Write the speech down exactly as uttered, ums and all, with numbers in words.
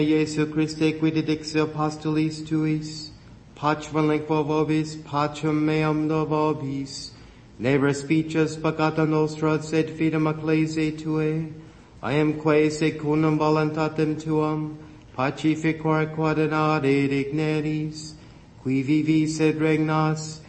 Jesu Christe quid dixi apostolis tuis, pacem lingua vobis, pacem meam do vobis, ne respices peccata nostra, sed fidem ecclesiae tuae, iamque secundum voluntatem tuam, pacificore quod in ade digneris, qui vivis et regnas,